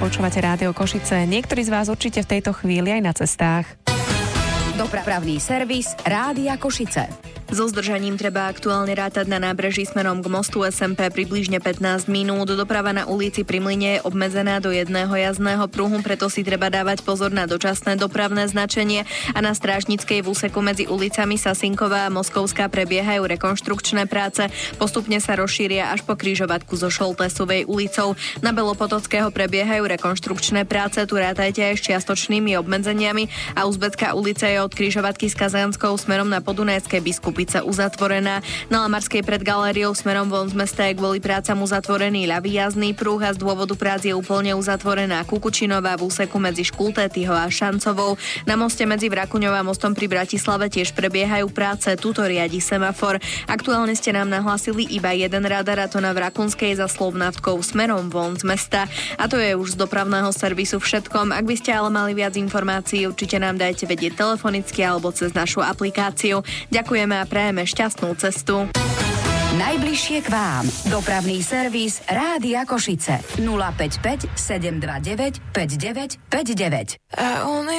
Počúvate Rádio Košice. Niektorí z vás určite v tejto chvíli aj na cestách. Dopravný servis Rádia Košice. So zdržaním treba aktuálne rátať na nábreží smerom k mostu SMP približne 15 minút. Doprava na ulici Pri Mlyne je obmedzená do jedného jazdného pruhu, preto si treba dávať pozor na dočasné dopravné značenie a na Strážnickej v úseku medzi ulicami Sasinková a Moskovská prebiehajú rekonštrukčné práce. Postupne sa rozšíria až po križovatku so Šoltesovej ulicou. Na Belopotockého prebiehajú rekonštrukčné práce, tu rátajte aj s čiastočnými obmedzeniami a Uzbecká ulica je od križovatky s Kazanskou smerom na Podunajské Biskupice uzatvorená. Na Lamarskej pred galériou smerom von z mesta je kvôli prácam uzatvorený ľavý jazdný pruh a z dôvodu prác je úplne uzatvorená Kukučinová v úseku medzi Škultétyho a Šancovou. Na moste medzi Vrakuňou a mostom pri Bratislave tiež prebiehajú práce, tuto riadi semafor. Aktuálne ste nám nahlásili iba jeden radar, a to na Vrakunskej za Slovnavtkou smerom von z mesta. A to je už z dopravného servisu všetkom. Ak by ste ale mali viac informácií, určite nám dajte vedieť telefonicky alebo cez našu aplikáciu. Ďakujeme a prajeme šťastnú cestu. Najbližšie k vám. Dopravný servis Rádia Košice. 055 729 5959.